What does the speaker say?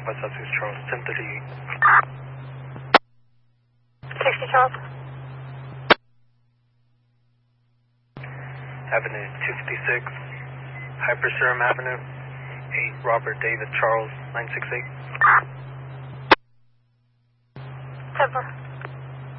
West Sussex Charles, 1038. 60 Charles. Avenue 256, Hyperserum Avenue, 8 Robert David Charles, 968. 10-4.